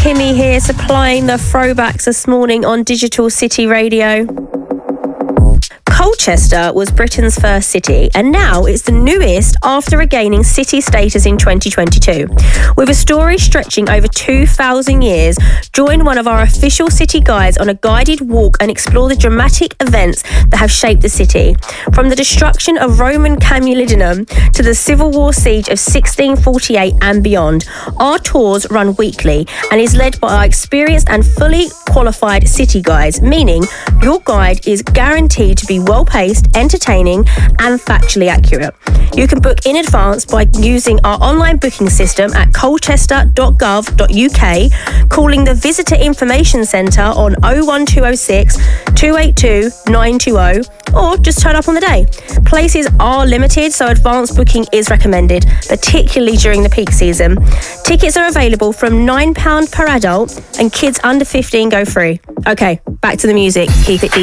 Pimmy here, supplying the throwbacks this morning on Digital City Radio. Colchester was Britain's first city, and now it's the newest after regaining city status in 2022. With a story stretching over 2,000 years, join one of our official city guides on a guided walk and explore the dramatic events that have shaped the city. From the destruction of Roman Camulodunum to the Civil War siege of 1648 and beyond, our tours run weekly and is led by our experienced and fully qualified city guides, meaning your guide is guaranteed to be well-paced, entertaining and factually accurate. You can book in advance by using our online booking system at colchester.gov.uk, calling the Visitor Information Centre on 01206 282 920, or just turn up on the day. Places are limited, so advance booking is recommended, particularly during the peak season. Tickets are available from £9 per adult, and kids under 15 go free. Okay, back to the music. Keep it